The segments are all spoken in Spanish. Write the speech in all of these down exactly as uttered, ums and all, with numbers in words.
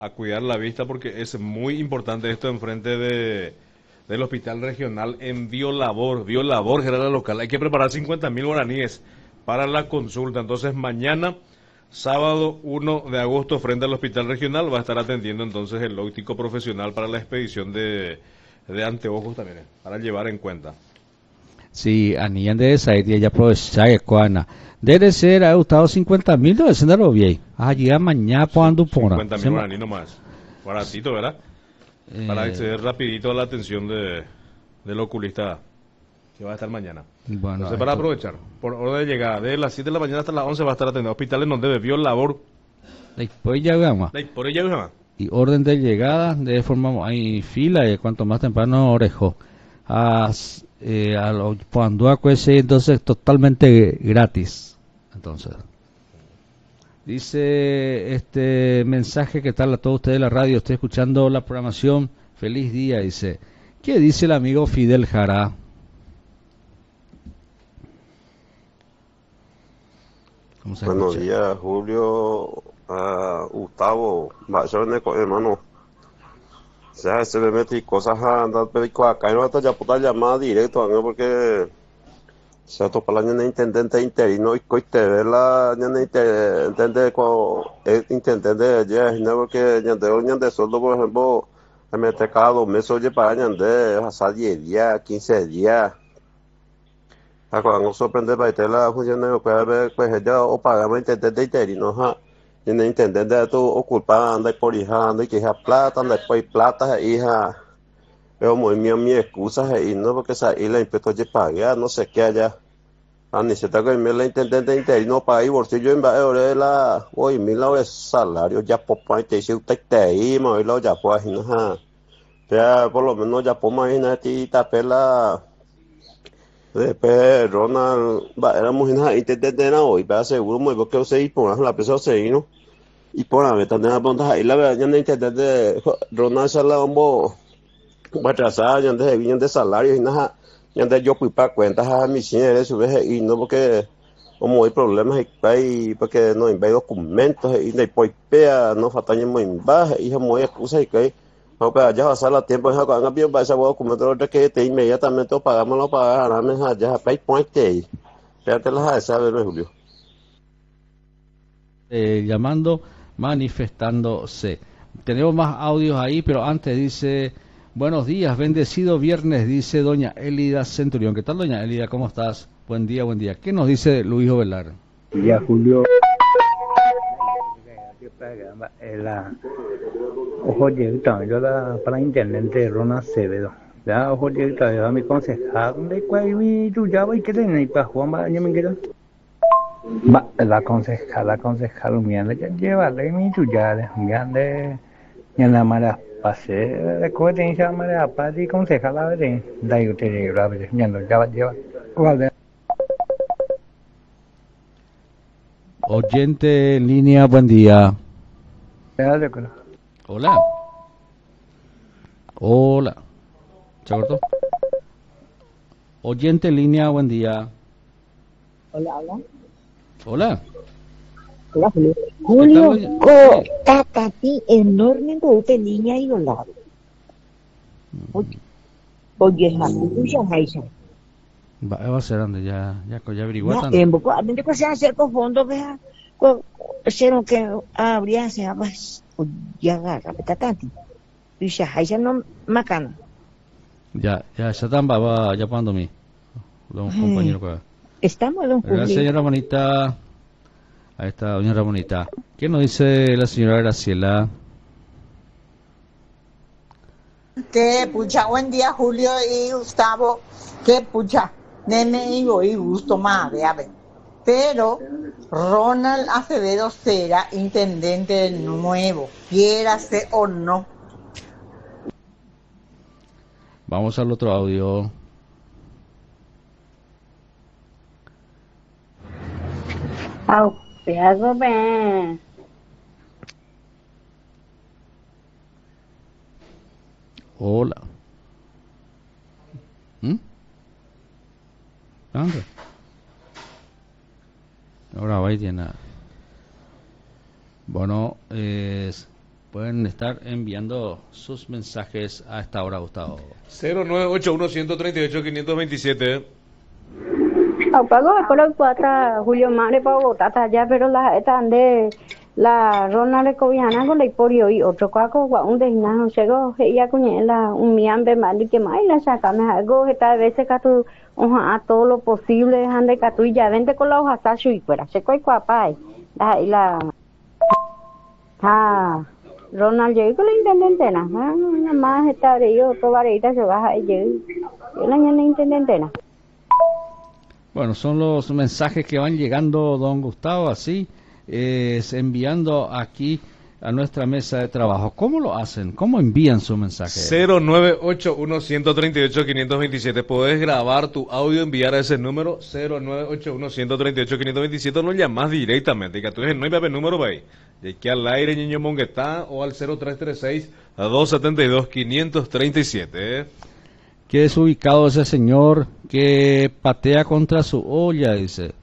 a cuidar la vista porque es muy importante esto enfrente de, del hospital regional en Biolabor, Biolabor General Local. Hay que preparar cincuenta mil guaraníes para la consulta. Entonces mañana, sábado uno de agosto, frente al hospital regional, va a estar atendiendo entonces el óptico profesional para la expedición de, de anteojos también, eh, para llevar en cuenta. Sí, anian de esa idea ya aprovechar que cuana. Debe ser, ha gustado cincuenta mil, debe ser lo bien. Allí a mañana Sí, cuando pona. cincuenta Se mil ma- guaraníes nomás. Baratito, ¿verdad? Para eh, acceder rapidito a la atención de, del oculista que va a estar mañana. bueno, Entonces, para esto. aprovechar, por orden de llegada, de las siete de la mañana hasta las once va a estar atendiendo hospitales donde debió labor. Después ya gama. Like, por ella, ¿no? Y orden de llegada, de forma, hay fila y cuanto más temprano orejo. A, eh, a lo, cuando acuese, entonces totalmente gratis. Entonces. Dice este mensaje, ¿qué tal a todos ustedes de la radio? Estoy escuchando la programación. Feliz día, dice. ¿Qué dice el amigo Fidel Jara? ¿Cómo se Buenos escucha? días, Julio, ah, Gustavo, vayones, hermano. O sea, se me metí cosas a andar perico acá y no hasta ya puta llamada directo, ¿no? Porque se topa la ñana intendente interino y coite ver la ñana intendente co el intendente de ayer, ¿no? Porque ñande o ñande solo, por ejemplo, me mete cada dos meses, oye, para ñande, hasta diez días, quince días. Cuando sorprende para la función europea, pues ella o pagamos intendente interino, ja. Y no intendente tu ocupando y por hija, anda y que hija plata, anda después plata, hija. Pero muy mío, mi excusa, y no porque esa isla impuesto de pagar, no sé qué allá. A ni se está con la intendente interino para ir bolsillo en de la, hoy mil horas salario, ya por parte te dice usted te ahí, y lo ya pues, no, ya por lo menos ya por imagínate y tapela. Después Ronald, va, éramos una intendente de hoy, va seguro muy porque usted y por la pesa usted no y por la meta de la ponta ahí la verdad ya no intendente Ronald sala bombo va atrasar ya de bien de salario y nada ya de yo fui para cuentas a mis señores su vez y no porque como hay problemas y porque no hay documentos y después pea no faltan muy baja y muy excusas y que no, pero ya va a ser la tiempo, ya cuando bien va a ser documento que te inmediatamente pagamos lo pagar, ya para point ahí. Fíjate las de saber, Julio. Eh, llamando, manifestándose. Tenemos más audios ahí, pero antes dice, buenos días, bendecido viernes, dice doña Elida Centurión. ¿Qué tal, doña Elida? ¿Cómo estás? Buen día, buen día. ¿Qué nos dice Luis Ovelar? Ya Julio, la ojo directo, yo la para intendente Ronald Acevedo. Ya ojo directo, yo a mi concejal, de cuál mi tu ya voy que tener para Juan va yo me quedo. Va, la concejal, la concejal mía, ya lleva de mi tu ya de ya de ya la mara pase de cohete en esa mara pase concejal a ver, da yo te digo, a ver, ya no ya lleva. ¿Cuál Oyente en línea, buen día. de Hola. Hola. ¿Se cortó? Oyente en línea, buen día. Hola, hola. Hola. Hola, Julio. ¿Qué tal, Julio, doña? ko Sí. tatati enorme bote niña y olado. Oye, tú ya haisa. Va, va a ser donde ya, ya, ya averigua Ya, tanto. en poco, a mí te pasé a hacer con fondo, vea. Cero que habría se llama. Ya agarra, tatati. Tú ya haisa no macana. Ya, ya, ya están, va, va, ya pagando mí. Los compañeros Ay, para. estamos, don Gracias, Julio. señora Bonita. Ahí está, doña Ramonita. ¿Qué nos dice la señora Graciela? Que pucha, buen día Julio y Gustavo, que pucha, nene y hoy gusto más, a ver. Pero Ronald Acevedo será intendente del nuevo, quiérase o no. Vamos al otro audio. Au, pedazo me. Hola. ¿Mm? ¿Dónde? Ahora va y tiene. Bueno, es Pueden estar enviando sus mensajes a esta hora, Gustavo. cero nueve ocho uno, uno tres ocho, cinco dos siete. Pago pero cuata Julio Mare pago tata ya pero la esta de la rona de cobiana con la porio y otro cuaco gua un desna llegó ella con la un miambe mal que mai la saca me algo esta veces que tú a todo lo posible dejan de que tú ya vente con la hoja hasta y fuera se coi cuapai la la ah Ronald llegó con la intendente na nada más esta de yo probarita se baja y yo la ñana intendente na. Bueno, son los mensajes que van llegando, don Gustavo, así, eh, enviando aquí a nuestra mesa de trabajo. ¿Cómo lo hacen? ¿Cómo envían su mensaje? cero nueve ocho uno, uno tres ocho, cinco dos siete. Puedes grabar tu audio, enviar a ese número, cero nueve ocho uno, uno tres ocho, cinco dos siete, no llamas directamente. Que tú no hay papel número para ahí. De que al aire, niño monguetá, o al cero tres tres seis, dos siete dos, cinco tres siete. ¿eh? Qué desubicado ese señor que patea contra su olla, dice.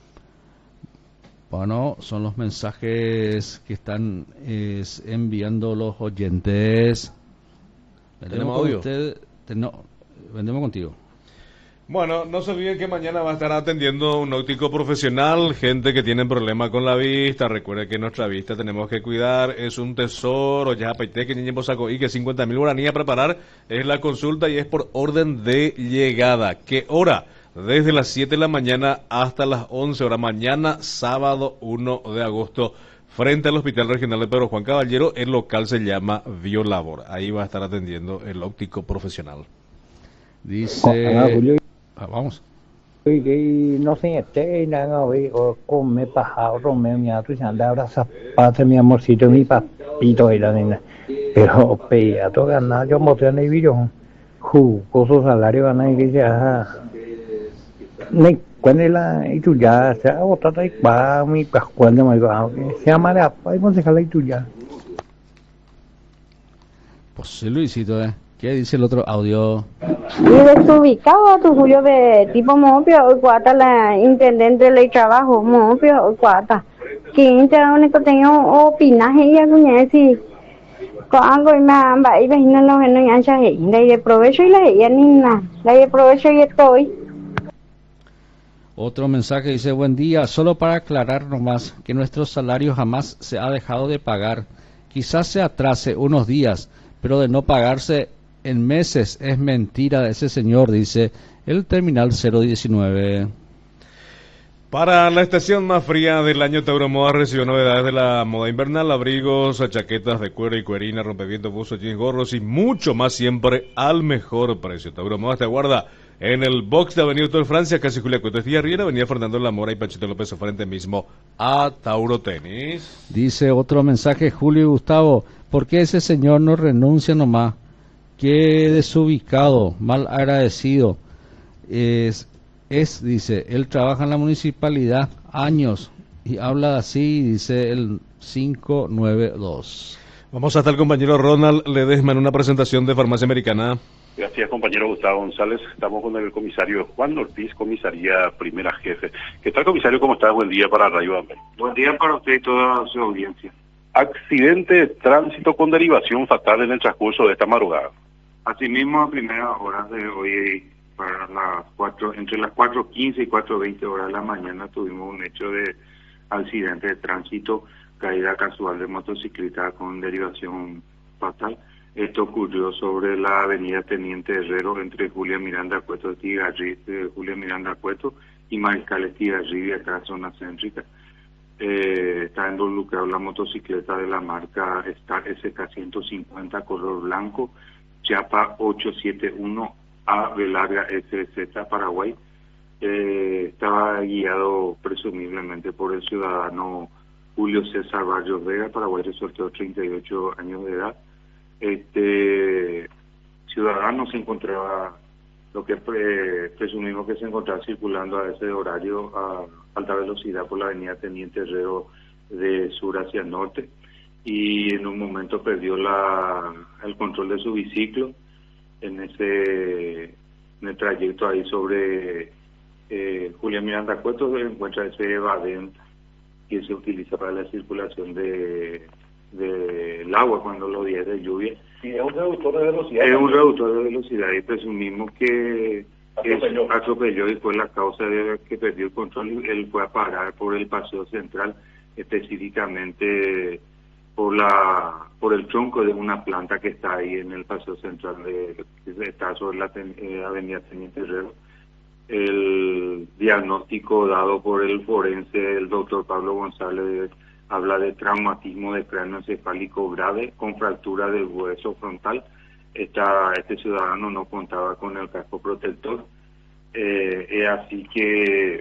Bueno, son los mensajes que están eh, enviando los oyentes. ¿Tenemos audio? Usted, te, no, vendemos contigo. Bueno, no se olviden que mañana va a estar atendiendo un óptico profesional, gente que tiene problemas con la vista. Recuerde que nuestra vista tenemos que cuidar, es un tesoro. Ya paité que niño saco y que cincuenta mil guaraníes a preparar es la consulta y es por orden de llegada. ¿Qué hora? Desde las siete de la mañana hasta las once horas. Mañana, sábado uno de agosto, frente al Hospital Regional de Pedro Juan Caballero. El local se llama Biolabor. Ahí va a estar atendiendo el óptico profesional. Dice... Ah, Julio. Ah, vamos. Y no sé, este, nada, hoy, o come pasado, Romeo, mi tu chanda, ahora zapate, mi amorcito, mi papito, y la nena. Pero, pea, todo ganar, yo mostré en el video, ju, con su salario van a ir, dice, ajá. Ne, cuando la, y tú ya, se ha botado ahí, va, mi pascual de malvado, se llama la, hay concejala y tú ya. Pues sí, Luisito, ¿eh? ¿Qué dice el otro audio? Y desubicado tu Julio de tipo mopio o cuata la intendente del trabajo mopio o cuata que inter único tengo opinaje ya con si con algo y me amba y vecina lo que no ancha y de provecho y la ya ni nada la de provecho y estoy. Otro mensaje dice: buen día, solo para aclarar nomás que nuestro salario jamás se ha dejado de pagar, quizás se atrase unos días, pero de no pagarse en meses es mentira de ese señor, dice el terminal cero diecinueve. Para la estación más fría del año, Tauromoda recibió novedades de la moda invernal: abrigos, chaquetas de cuero y cuerina, rompevientos, buzos, jeans, gorros y mucho más, siempre al mejor precio. Tauromoda te aguarda en el box de Avenida Hotel Francia, casi Julia Cuetos Díaz Riera, Avenida Fernando La Mora y Panchito López, frente mismo a Tauro Tenis. Dice otro mensaje, Julio y Gustavo: ¿por qué ese señor no renuncia nomás? Qué desubicado, mal agradecido. Es, es, dice, él trabaja en la municipalidad años y habla así, dice el cinco nueve dos. Vamos hasta el compañero Ronald Ledesma en una presentación de Farmacia Americana. Gracias, compañero Gustavo González. Estamos con el comisario Juan Ortiz, comisaría primera jefe. ¿Qué tal, comisario? ¿Cómo está? Buen día para Radio Amber. Buen día para usted y toda su audiencia. Accidente de tránsito con derivación fatal en el transcurso de esta madrugada. Asimismo, a primeras horas de hoy, para las cuatro, entre las cuatro quince y cuatro veinte horas de la mañana, tuvimos un hecho de accidente de tránsito, caída casual de motocicleta con derivación fatal. Esto ocurrió sobre la avenida Teniente Herrero entre Julia Miranda Cueto Estigarri, eh, Julia Miranda Cueto y Mariscal Estigarri, acá zona céntrica. Eh, está involucrado la motocicleta de la marca Star S K ciento cincuenta color blanco, Chiapa ocho siete uno A B larga S Z Paraguay. Eh, estaba guiado presumiblemente por el ciudadano Julio César Barrios Vega, paraguayo, sorteo treinta y ocho años de edad. Este ciudadano se encontraba, lo que pre, presumimos que se encontraba circulando a ese horario a alta velocidad por la avenida Teniente Herrero de sur hacia norte, y en un momento perdió la el control de su biciclo en ese en el trayecto ahí sobre eh, Julia Miranda Cueto. Se encuentra ese evadent que se utiliza para la circulación de del agua cuando los días de lluvia. Sí, es un reductor de velocidad. Es un reductor de velocidad y presumimos que atropelló, atropelló y fue la causa de que perdió el control y él fue a parar por el paseo central, específicamente por la por el tronco de una planta que está ahí en el paseo central de que está sobre la ten, eh, avenida Teniente Herrero. El diagnóstico dado por el forense, el doctor Pablo González, habla de traumatismo de cráneo encefálico grave con fractura del hueso frontal. Esta, este ciudadano no contaba con el casco protector, eh, es así que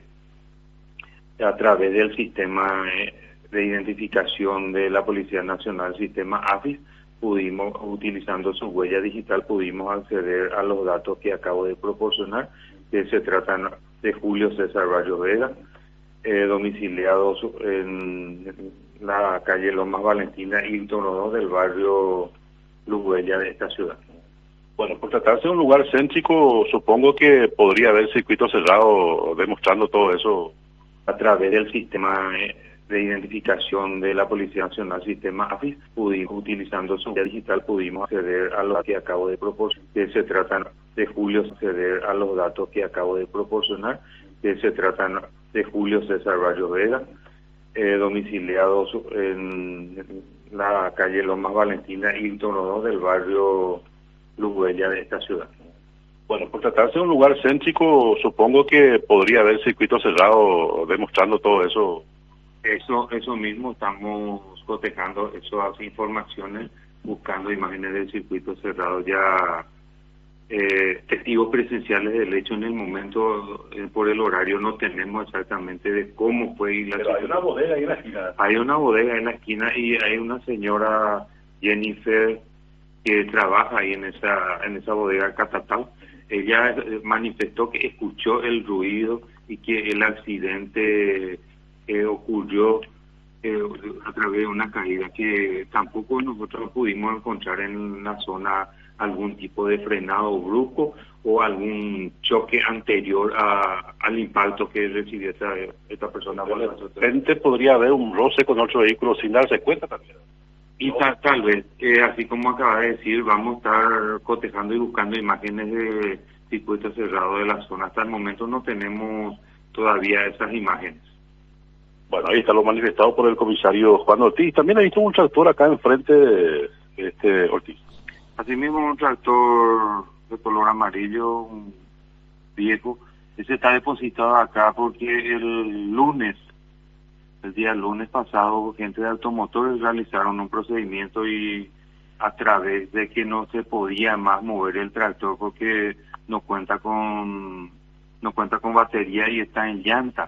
a través del sistema de identificación de la Policía Nacional, sistema A F I S, pudimos, utilizando su huella digital, pudimos acceder a los datos que acabo de proporcionar, que se tratan de Julio César Barrio Vega, eh, domiciliados en la calle Lomas Valentina y Tono del barrio Luz Bella de esta ciudad. Bueno, por tratarse de un lugar céntrico, supongo que podría haber circuito cerrado demostrando todo eso. A través del sistema de identificación de la Policía Nacional, sistema A F I S, pudimos, utilizando su guía digital, pudimos acceder a los que acabo de proporcionar, que se tratan de Julio, acceder a los datos que acabo de proporcionar, que se tratan de Julio César Barrio Vega, eh, domiciliados en la calle Lomas Valentina y Tono del barrio Luz Bella de esta ciudad. Bueno, por tratarse de un lugar céntrico, supongo que podría haber circuito cerrado demostrando todo eso. Eso eso mismo, estamos cotejando esas informaciones, buscando imágenes del circuito cerrado, ya eh, testigos presenciales del hecho en el momento, eh, por el horario no tenemos exactamente de cómo fue. Y la Pero hay una bodega ahí en la esquina. Hay una bodega en la esquina y hay una señora, Jennifer, que trabaja ahí en esa en esa bodega Catatal. Ella manifestó que escuchó el ruido y que el accidente eh, ocurrió eh, a través de una caída, que tampoco nosotros pudimos encontrar en la zona algún tipo de frenado brusco o algún choque anterior a, al impacto que recibió esta, esta persona. De repente podría haber un roce con otro vehículo sin darse cuenta también. Y tal, tal vez, eh, así como acaba de decir, vamos a estar cotejando y buscando imágenes de circuito cerrado de la zona. Hasta el momento no tenemos todavía esas imágenes. Bueno, ahí está lo manifestado por el comisario Juan Ortiz. También he visto un tractor acá enfrente de este Ortiz. Asimismo, un tractor de color amarillo, un viejo. Ese está depositado acá porque el lunes, el día lunes pasado, gente de automotores realizaron un procedimiento y a través de que no se podía más mover el tractor porque no cuenta con no cuenta con batería y está en llanta,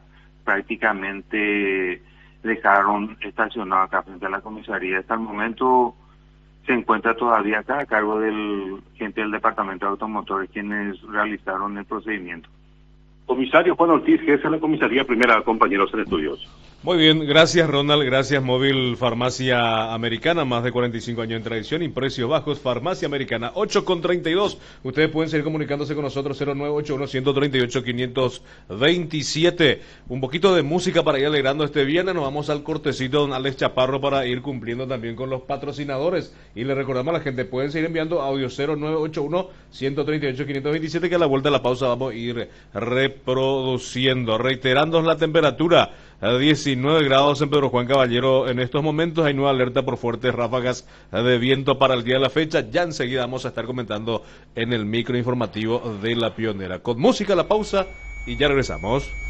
prácticamente dejaron estacionado acá frente a la comisaría. Hasta el momento se encuentra todavía acá a cargo del gente del departamento de automotores quienes realizaron el procedimiento. Comisario Juan Ortiz, jefe de la comisaría primera, compañeros en estudios. Muy bien, gracias Ronald, gracias Móvil Farmacia Americana, más de cuarenta y cinco años en tradición y precios bajos. Farmacia Americana, ocho con treinta y dos. Ustedes pueden seguir comunicándose con nosotros, cero nueve ocho uno, uno tres ocho, cinco dos siete. Un poquito de música para ir alegrando este viernes. Nos vamos al cortecito don Alex Chaparro para ir cumpliendo también con los patrocinadores. Y le recordamos a la gente, pueden seguir enviando audio cero nueve ocho uno, uno tres ocho, cinco dos siete, que a la vuelta de la pausa vamos a ir reproduciendo. Reiterando la temperatura, a diecinueve grados en Pedro Juan Caballero en estos momentos. Hay nueva alerta por fuertes ráfagas de viento para el día de la fecha. Ya enseguida vamos a estar comentando en el micro informativo de La Pionera. Con música, la pausa y ya regresamos.